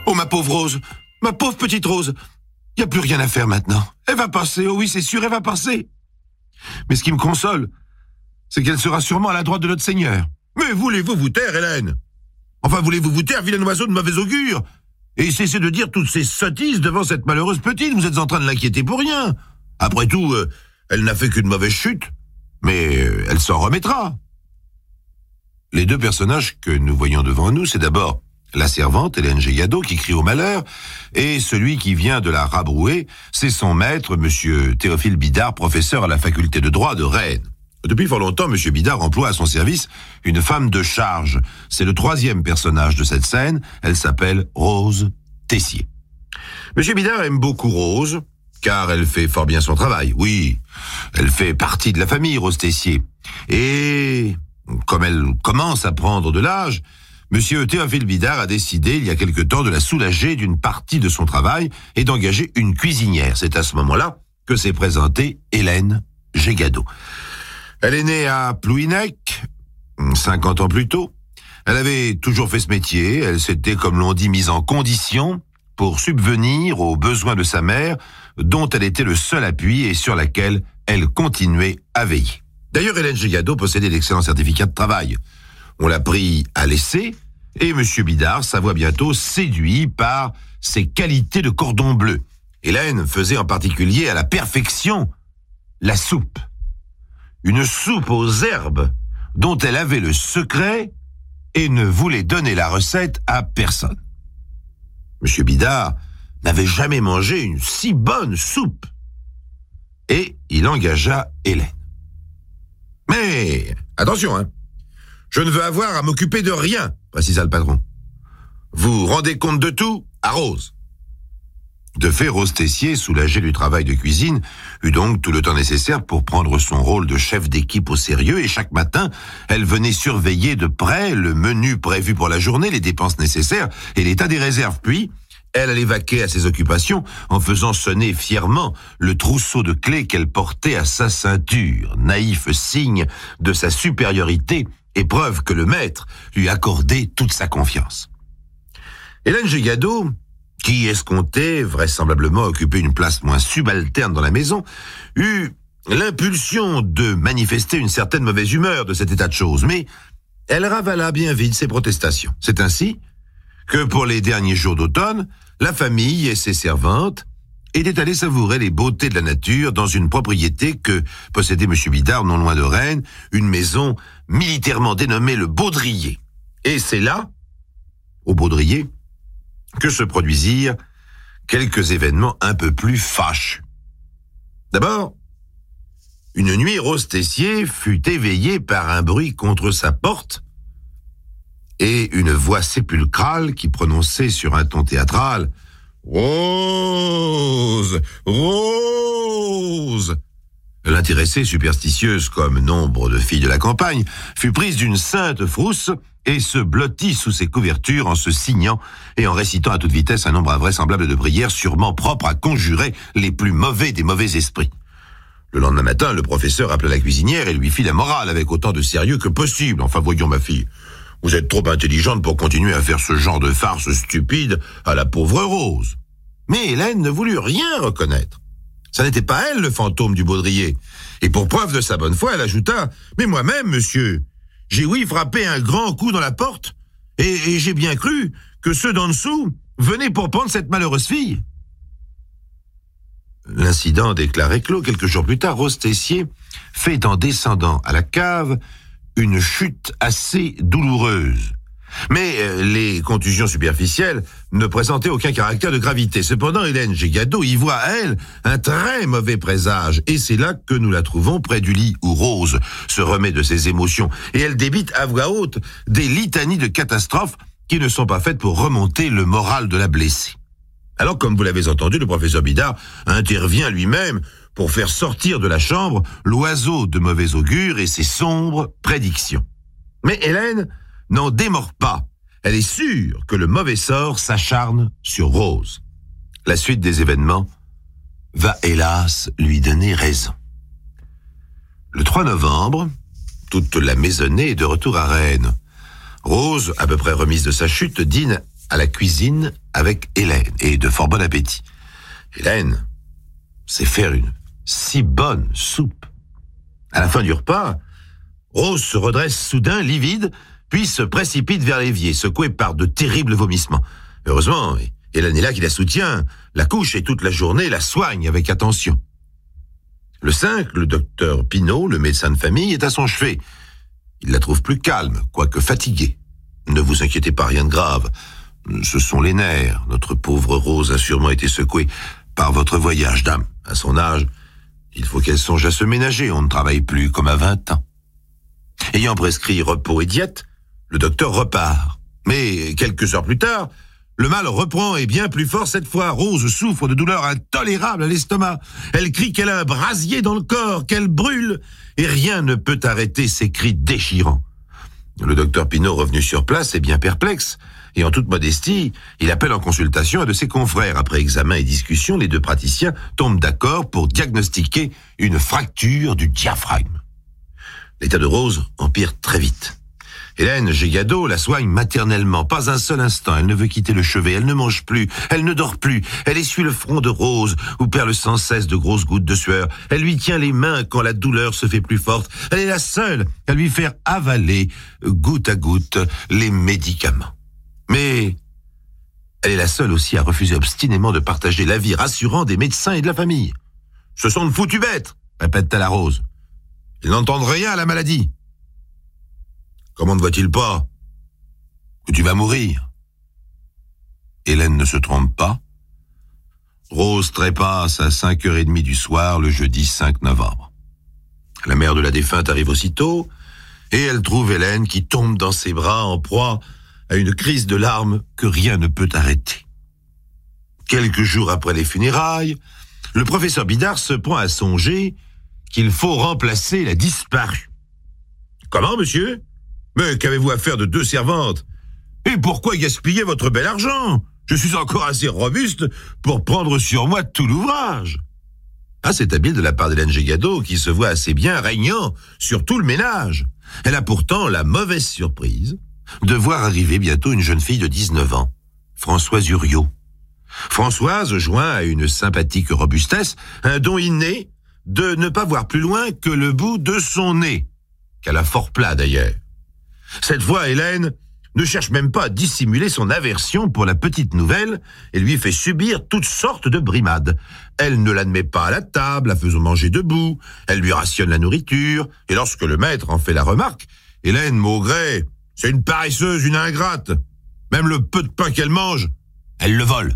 Oh, ma pauvre Rose, ma pauvre petite Rose, il n'y a plus rien à faire maintenant. Elle va passer, oh oui, c'est sûr, elle va passer. Mais ce qui me console, c'est qu'elle sera sûrement à la droite de notre Seigneur. Mais voulez-vous vous taire, Hélène? Enfin, voulez-vous vous taire, vilain oiseau de mauvais augure? Et cessez de dire toutes ces sottises devant cette malheureuse petite, vous êtes en train de l'inquiéter pour rien. Après tout, elle n'a fait qu'une mauvaise chute, mais elle s'en remettra. Les deux personnages que nous voyons devant nous, c'est d'abord la servante, Hélène Gégado, qui crie au malheur, et celui qui vient de la rabrouer, c'est son maître, monsieur Théophile Bidart, professeur à la faculté de droit de Rennes. Depuis fort longtemps, monsieur Bidart emploie à son service une femme de charge. C'est le troisième personnage de cette scène, elle s'appelle Rose Tessier. Monsieur Bidart aime beaucoup Rose, car elle fait fort bien son travail. Oui, elle fait partie de la famille, Rose Tessier. Et comme elle commence à prendre de l'âge, monsieur Théophile Bidart a décidé, il y a quelque temps, de la soulager d'une partie de son travail et d'engager une cuisinière. C'est à ce moment-là que s'est présentée Hélène Gégado. Elle est née à Plouhinec, 50 ans plus tôt. Elle avait toujours fait ce métier. Elle s'était, comme l'on dit, mise en condition pour subvenir aux besoins de sa mère, dont elle était le seul appui et sur laquelle elle continuait à veiller. D'ailleurs, Hélène Gégado possédait d'excellents certificats de travail. On l'a pris à l'essai, et M. Bidart s'avoua bientôt séduit par ses qualités de cordon bleu. Hélène faisait en particulier à la perfection la soupe. Une soupe aux herbes dont elle avait le secret et ne voulait donner la recette à personne. M. Bidart n'avait jamais mangé une si bonne soupe. Et il engagea Hélène. Mais, attention, je ne veux avoir à m'occuper de rien, précisa le patron. Vous rendez compte de tout à Rose. De fait, Rose Tessier, soulagée du travail de cuisine, eut donc tout le temps nécessaire pour prendre son rôle de chef d'équipe au sérieux, et chaque matin, elle venait surveiller de près le menu prévu pour la journée, les dépenses nécessaires et l'état des réserves. Puis, elle allait vaquer à ses occupations en faisant sonner fièrement le trousseau de clés qu'elle portait à sa ceinture, naïf signe de sa supériorité et preuve que le maître lui accordait toute sa confiance. Hélène Gégado, qui escomptait vraisemblablement occuper une place moins subalterne dans la maison, eut l'impulsion de manifester une certaine mauvaise humeur de cet état de choses, mais elle ravala bien vite ses protestations. C'est ainsi que pour les derniers jours d'automne, la famille et ses servantes étaient allées savourer les beautés de la nature dans une propriété que possédait M. Bidart, non loin de Rennes, une maison militairement dénommée le Baudrier. Et c'est là, au Baudrier, que se produisirent quelques événements un peu plus fâcheux. D'abord, une nuit, Rose Tessier fut éveillée par un bruit contre sa porte et une voix sépulcrale qui prononçait sur un ton théâtral « Rose, Rose !» L'intéressée, superstitieuse comme nombre de filles de la campagne, fut prise d'une sainte frousse et se blottit sous ses couvertures en se signant et en récitant à toute vitesse un nombre invraisemblable de prières sûrement propres à conjurer les plus mauvais des mauvais esprits. Le lendemain matin, le professeur appela la cuisinière et lui fit la morale avec autant de sérieux que possible. « Enfin, voyons, ma fille, vous êtes trop intelligente pour continuer à faire ce genre de farce stupide à la pauvre Rose. » Mais Hélène ne voulut rien reconnaître. Ça n'était pas elle, le fantôme du Baudrier. Et pour preuve de sa bonne foi, elle ajouta « Mais moi-même, monsieur, j'ai frappé un grand coup dans la porte, et j'ai bien cru que ceux d'en dessous venaient pour prendre cette malheureuse fille. » L'incident déclaré clos. Quelques jours plus tard, Rose Tessier fait en descendant à la cave une chute assez douloureuse. Mais les contusions superficielles ne présentaient aucun caractère de gravité. Cependant, Hélène Gégado y voit, elle, un très mauvais présage. Et c'est là que nous la trouvons près du lit où Rose se remet de ses émotions. Et elle débite à voix haute des litanies de catastrophes qui ne sont pas faites pour remonter le moral de la blessée. Alors, comme vous l'avez entendu, le professeur Bidart intervient lui-même pour faire sortir de la chambre l'oiseau de mauvais augure et ses sombres prédictions. Mais Hélène n'en démord pas. Elle est sûre que le mauvais sort s'acharne sur Rose. La suite des événements va hélas lui donner raison. Le 3 novembre, toute la maisonnée est de retour à Rennes. Rose, à peu près remise de sa chute, dîne à la cuisine avec Hélène, et de fort bon appétit. Hélène sait faire une si bonne soupe. À la fin du repas, Rose se redresse soudain, livide, puis se précipite vers l'évier, secouée par de terribles vomissements. Heureusement, Hélène est là qui la soutient, la couche et toute la journée la soigne avec attention. Le 5, le docteur Pinault, le médecin de famille, est à son chevet. Il la trouve plus calme, quoique fatiguée. Ne vous inquiétez pas, rien de grave. Ce sont les nerfs. Notre pauvre Rose a sûrement été secouée par votre voyage, dame. À son âge, il faut qu'elle songe à se ménager. On ne travaille plus comme à 20 ans. Ayant prescrit repos et diète, le docteur repart. Mais quelques heures plus tard, le mal reprend et bien plus fort cette fois. Rose souffre de douleurs intolérables à l'estomac. Elle crie qu'elle a un brasier dans le corps, qu'elle brûle, et rien ne peut arrêter ses cris déchirants. Le docteur Pinault, revenu sur place, est bien perplexe, et en toute modestie, il appelle en consultation un de ses confrères. Après examen et discussion, les deux praticiens tombent d'accord pour diagnostiquer une fracture du diaphragme. L'état de Rose empire très vite. Hélène Gégado la soigne maternellement, pas un seul instant. Elle ne veut quitter le chevet, elle ne mange plus, elle ne dort plus. Elle essuie le front de Rose, où perlent sans cesse de grosses gouttes de sueur. Elle lui tient les mains quand la douleur se fait plus forte. Elle est la seule à lui faire avaler, goutte à goutte, les médicaments. Mais elle est la seule aussi à refuser obstinément de partager l'avis rassurant des médecins et de la famille. « Ce sont de foutus bêtes !» répète-t-elle à Rose. « Ils n'entendent rien à la maladie. » « Comment ne voit-il pas que tu vas mourir ?» Hélène ne se trompe pas. Rose trépasse à 5h30 du soir, le jeudi 5 novembre. La mère de la défunte arrive aussitôt, et elle trouve Hélène qui tombe dans ses bras en proie à une crise de larmes que rien ne peut arrêter. Quelques jours après les funérailles, le professeur Bidard se prend à songer qu'il faut remplacer la disparue. « Comment, monsieur ? Mais qu'avez-vous à faire de 2 servantes? Et pourquoi gaspiller votre bel argent? Je suis encore assez robuste pour prendre sur moi tout l'ouvrage. » Ah, c'est habile de la part d'Hélène Gégado, qui se voit assez bien régnant sur tout le ménage. Elle a pourtant la mauvaise surprise de voir arriver bientôt une jeune fille de 19 ans, Françoise Uriot. Françoise joint à une sympathique robustesse un don inné de ne pas voir plus loin que le bout de son nez, qu'elle a fort plat d'ailleurs. Cette fois, Hélène ne cherche même pas à dissimuler son aversion pour la petite nouvelle et lui fait subir toutes sortes de brimades. Elle ne l'admet pas à la table, la faisant manger debout, elle lui rationne la nourriture, et lorsque le maître en fait la remarque, Hélène Maugré, c'est une paresseuse, une ingrate. Même le peu de pain qu'elle mange, elle le vole.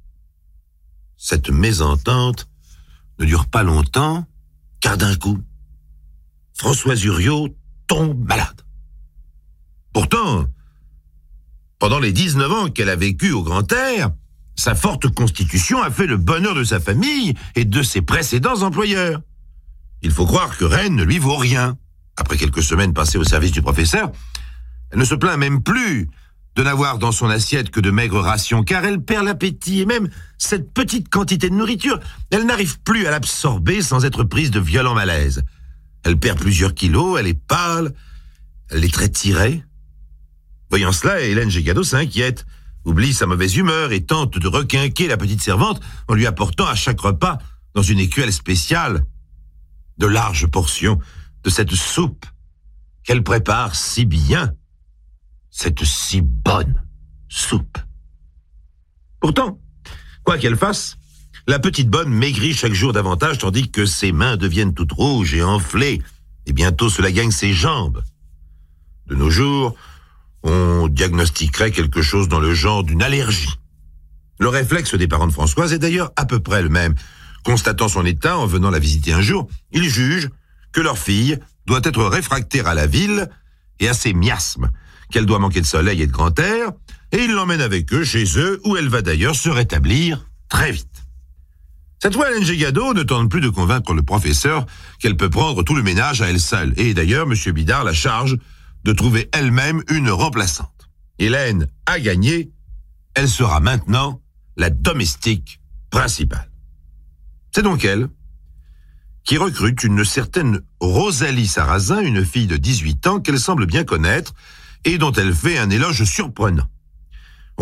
Cette mésentente ne dure pas longtemps, car d'un coup, Françoise Uriot tombe malade. Pourtant, pendant les 19 ans qu'elle a vécu au grand air, sa forte constitution a fait le bonheur de sa famille et de ses précédents employeurs. Il faut croire que Rennes ne lui vaut rien. Après quelques semaines passées au service du professeur, elle ne se plaint même plus de n'avoir dans son assiette que de maigres rations, car elle perd l'appétit et même cette petite quantité de nourriture, elle n'arrive plus à l'absorber sans être prise de violents malaises. Elle perd plusieurs kilos, elle est pâle, elle est très tirée. Voyant cela, Hélène Gégado s'inquiète, oublie sa mauvaise humeur et tente de requinquer la petite servante en lui apportant à chaque repas, dans une écuelle spéciale, de larges portions de cette soupe qu'elle prépare si bien, cette si bonne soupe. Pourtant, quoi qu'elle fasse, la petite bonne maigrit chaque jour davantage, tandis que ses mains deviennent toutes rouges et enflées, et bientôt cela gagne ses jambes. De nos jours, on diagnostiquerait quelque chose dans le genre d'une allergie. Le réflexe des parents de Françoise est d'ailleurs à peu près le même. Constatant son état en venant la visiter un jour, ils jugent que leur fille doit être réfractaire à la ville et à ses miasmes, qu'elle doit manquer de soleil et de grand air, et ils l'emmènent avec eux chez eux, où elle va d'ailleurs se rétablir très vite. Cette fois, Hélène Gégado ne tente plus de convaincre le professeur qu'elle peut prendre tout le ménage à elle seule. Et d'ailleurs, M. Bidard la charge de trouver elle-même une remplaçante. Hélène a gagné, elle sera maintenant la domestique principale. C'est donc elle qui recrute une certaine Rosalie Sarrazin, une fille de 18 ans qu'elle semble bien connaître et dont elle fait un éloge surprenant.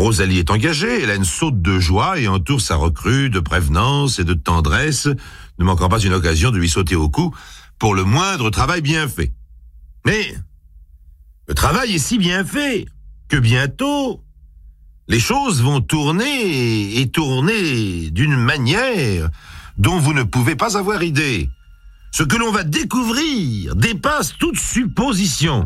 Rosalie est engagée, Hélène saute de joie et entoure sa recrue de prévenance et de tendresse, ne manquant pas une occasion de lui sauter au cou pour le moindre travail bien fait. Mais le travail est si bien fait que bientôt, les choses vont tourner et tourner d'une manière dont vous ne pouvez pas avoir idée. Ce que l'on va découvrir dépasse toute supposition.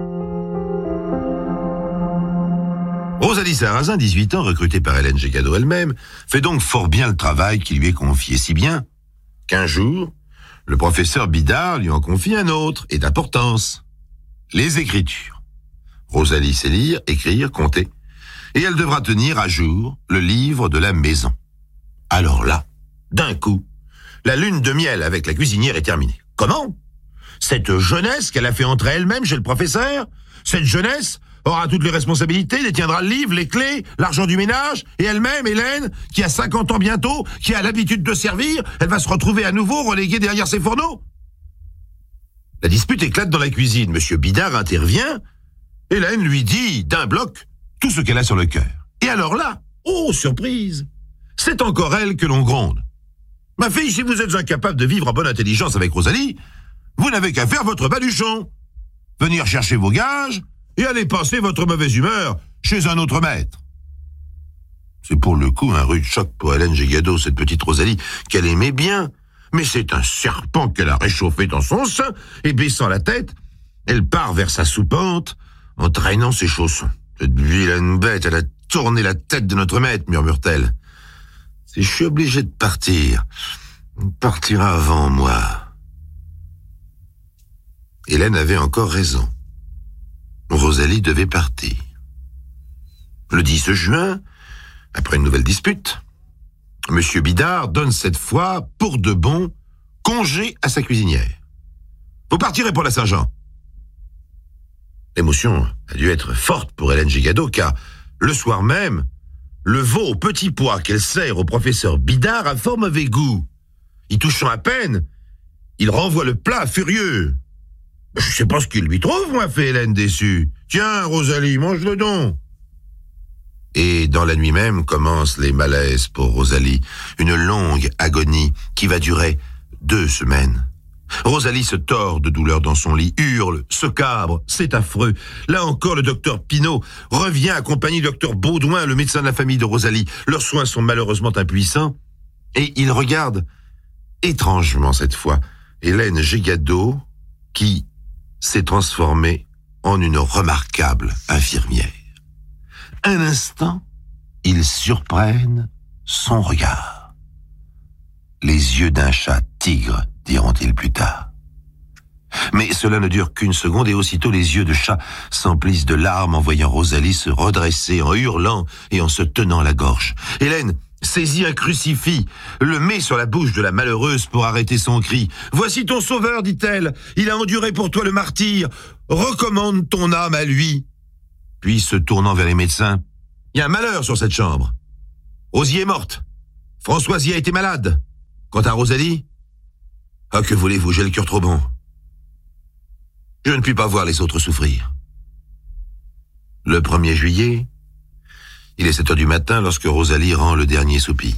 Rosalie Sarrazin, 18 ans, recrutée par Hélène Gégado elle-même, fait donc fort bien le travail qui lui est confié, si bien qu'un jour, le professeur Bidard lui en confie un autre et d'importance. Les écritures. Rosalie sait lire, écrire, compter, et elle devra tenir à jour le livre de la maison. Alors là, d'un coup, la lune de miel avec la cuisinière est terminée. Comment ? Cette jeunesse qu'elle a fait entrer elle-même chez le professeur, cette jeunesse aura toutes les responsabilités, détiendra le livre, les clés, l'argent du ménage, et elle-même, Hélène, qui a 50 ans bientôt, qui a l'habitude de servir, elle va se retrouver à nouveau reléguée derrière ses fourneaux. La dispute éclate dans la cuisine. Monsieur Bidard intervient. Hélène lui dit, d'un bloc, tout ce qu'elle a sur le cœur. Et alors là, oh, surprise, c'est encore elle que l'on gronde. Ma fille, si vous êtes incapable de vivre en bonne intelligence avec Rosalie, vous n'avez qu'à faire votre baluchon. Venir chercher vos gages et aller passer votre mauvaise humeur chez un autre maître. C'est pour le coup un rude choc pour Hélène Gégado, cette petite Rosalie, qu'elle aimait bien. Mais c'est un serpent qu'elle a réchauffé dans son sein, et baissant la tête, elle part vers sa soupente, en traînant ses chaussons. Cette vilaine bête, elle a tourné la tête de notre maître, murmure-t-elle. Si je suis obligé de partir, on partira avant moi. Hélène avait encore raison. Rosalie devait partir. Le 10 juin, après une nouvelle dispute, Monsieur Bidard donne cette fois, pour de bon, congé à sa cuisinière. Vous partirez pour la Saint-Jean. L'émotion a dû être forte pour Hélène Gégado, car le soir même, le veau au petit pois qu'elle sert au professeur Bidard a fort mauvais goût. Y touchant à peine, il renvoie le plat furieux. « Je sais pas ce qu'il lui trouve, moi, fait Hélène déçue. Tiens, Rosalie, mange-le donc. » Et dans la nuit même commencent les malaises pour Rosalie, une longue agonie qui va durer 2 semaines. Rosalie se tord de douleur dans son lit, hurle, se cabre, c'est affreux. Là encore, le docteur Pinault revient accompagné du docteur Baudouin, le médecin de la famille de Rosalie. Leurs soins sont malheureusement impuissants et il regarde étrangement cette fois Hélène Gégado qui s'est transformée en une remarquable infirmière. Un instant, ils surprennent son regard. Les yeux d'un chat tigre, diront-ils plus tard. Mais cela ne dure qu'une seconde et aussitôt les yeux de chat s'emplissent de larmes en voyant Rosalie se redresser en hurlant et en se tenant la gorge. Hélène saisit un crucifix, le met sur la bouche de la malheureuse pour arrêter son cri. « Voici ton sauveur, dit-elle. Il a enduré pour toi le martyre. Recommande ton âme à lui. » Puis, se tournant vers les médecins, « Il y a un malheur sur cette chambre. Rosie est morte. Françoise y a été malade. Quant à Rosalie, ah, que voulez-vous, j'ai le cœur trop bon. Je ne puis pas voir les autres souffrir. » Le 1er juillet, il est 7 heures du matin lorsque Rosalie rend le dernier soupir.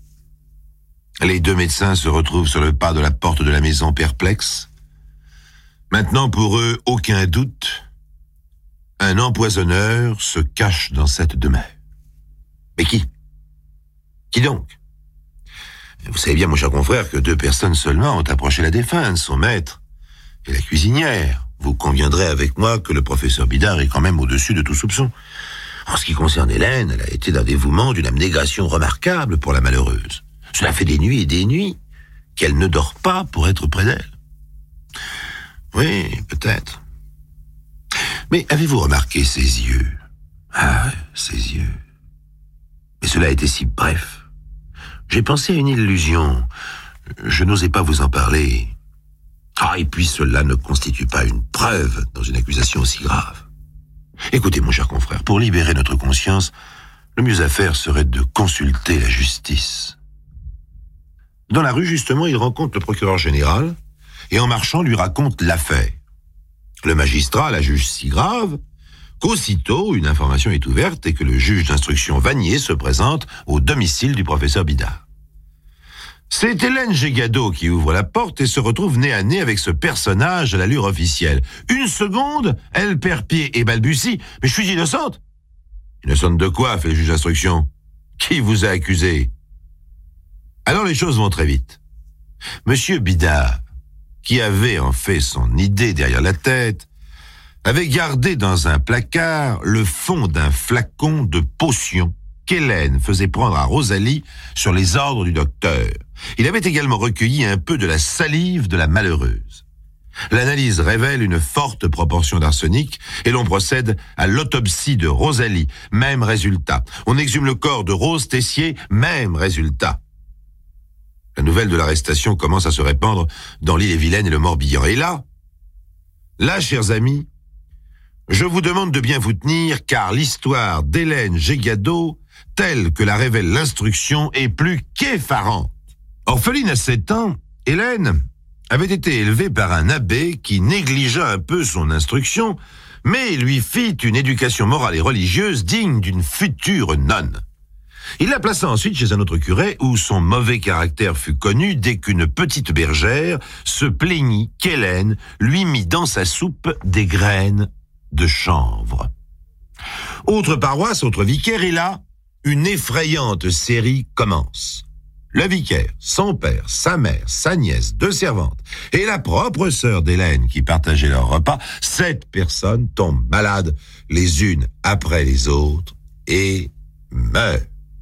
Les 2 médecins se retrouvent sur le pas de la porte de la maison perplexes. Maintenant, pour eux, aucun doute, un empoisonneur se cache dans cette demeure. Mais qui ? Qui donc ? Vous savez bien, mon cher confrère, que 2 personnes seulement ont approché la défunte, son maître et la cuisinière. Vous conviendrez avec moi que le professeur Bidard est quand même au-dessus de tout soupçon. En ce qui concerne Hélène, elle a été d'un dévouement, d'une abnégation remarquable pour la malheureuse. Cela fait des nuits et des nuits qu'elle ne dort pas pour être près d'elle. Oui, peut-être. Mais avez-vous remarqué ses yeux ? Ah, ses yeux. Mais cela a été si bref. J'ai pensé à une illusion. Je n'osais pas vous en parler. Ah, et puis cela ne constitue pas une preuve dans une accusation aussi grave. Écoutez, mon cher confrère, pour libérer notre conscience, le mieux à faire serait de consulter la justice. Dans la rue, justement, il rencontre le procureur général et en marchant, lui raconte l'affaire. Le magistrat la juge si grave qu'aussitôt une information est ouverte et que le juge d'instruction Vanier se présente au domicile du professeur Bidard. C'est Hélène Gégado qui ouvre la porte et se retrouve nez à nez avec ce personnage à l'allure officielle. Une seconde, elle perd pied et balbutie « Mais je suis innocente !»« Innocente de quoi ?» fait le juge d'instruction. « Qui vous a accusé ?» Alors les choses vont très vite. Monsieur Bidard, qui avait en fait son idée derrière la tête, avait gardé dans un placard le fond d'un flacon de potion qu'Hélène faisait prendre à Rosalie sur les ordres du docteur. Il avait également recueilli un peu de la salive de la malheureuse. L'analyse révèle une forte proportion d'arsenic et l'on procède à l'autopsie de Rosalie. Même résultat. On exhume le corps de Rose Tessier. Même résultat. La nouvelle de l'arrestation commence à se répandre dans l'Ille-et-Vilaine et le Morbihan. Et là, chers amis, je vous demande de bien vous tenir car l'histoire d'Hélène Gégado, telle que la révèle l'instruction, est plus qu'effarante. Orpheline à 7 ans, Hélène avait été élevée par un abbé qui négligea un peu son instruction, mais lui fit une éducation morale et religieuse digne d'une future nonne. Il la plaça ensuite chez un autre curé où son mauvais caractère fut connu dès qu'une petite bergère se plaignit qu'Hélène lui mit dans sa soupe des graines de chanvre. Autre paroisse, autre vicaire, et là, une effrayante série commence. Le vicaire, son père, sa mère, sa nièce, 2 servantes et la propre sœur d'Hélène qui partageaient leur repas, 7 personnes tombent malades les unes après les autres et meurent.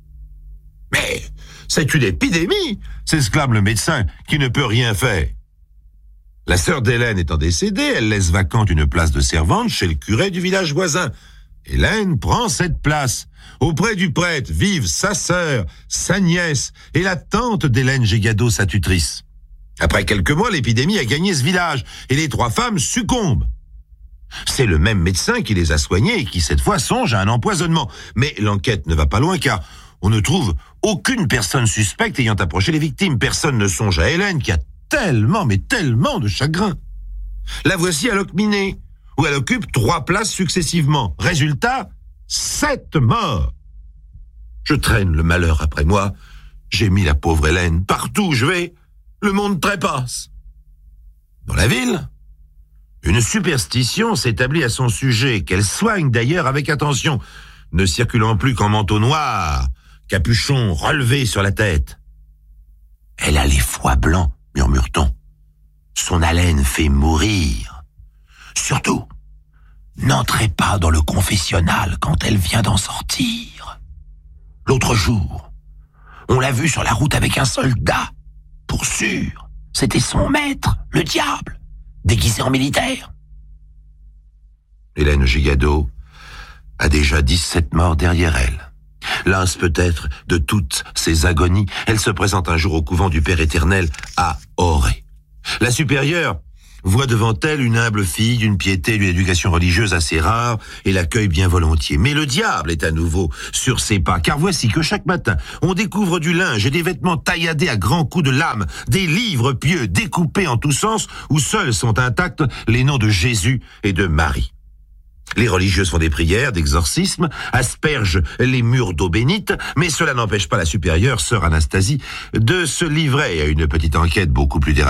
Mais c'est une épidémie, s'exclame le médecin qui ne peut rien faire. La sœur d'Hélène étant décédée, elle laisse vacante une place de servante chez le curé du village voisin. Hélène prend cette place. Auprès du prêtre vivent sa sœur, sa nièce et la tante d'Hélène Gégado, sa tutrice. Après quelques mois, l'épidémie a gagné ce village et les 3 femmes succombent. C'est le même médecin qui les a soignées et qui cette fois songe à un empoisonnement. Mais l'enquête ne va pas loin car on ne trouve aucune personne suspecte ayant approché les victimes. Personne ne songe à Hélène qui a tellement, mais tellement de chagrin. La voici à Locminé, où elle occupe 3 places successivement. Résultat, 7 morts. Je traîne le malheur après moi. J'ai mis la pauvre Hélène partout où je vais. Le monde trépasse. Dans la ville, une superstition s'établit à son sujet, qu'elle soigne d'ailleurs avec attention, ne circulant plus qu'en manteau noir, capuchon relevé sur la tête. Elle a les foies blancs, murmure-t-on. Son haleine fait mourir. Surtout, n'entrez pas dans le confessionnal quand elle vient d'en sortir. L'autre jour, on l'a vue sur la route avec un soldat. Pour sûr, c'était son maître, le diable, déguisé en militaire. Hélène Gégado a déjà 17 morts derrière elle. Lasse peut-être de toutes ses agonies, elle se présente un jour au couvent du Père éternel à Auray. La supérieure voit devant elle une humble fille d'une piété et d'une éducation religieuse assez rare et l'accueille bien volontiers. Mais le diable est à nouveau sur ses pas, car voici que chaque matin, on découvre du linge et des vêtements tailladés à grands coups de lame, des livres pieux découpés en tous sens où seuls sont intacts les noms de Jésus et de Marie. Les religieuses font des prières, d'exorcismes, aspergent les murs d'eau bénite, mais cela n'empêche pas la supérieure, sœur Anastasie, de se livrer à une petite enquête beaucoup plus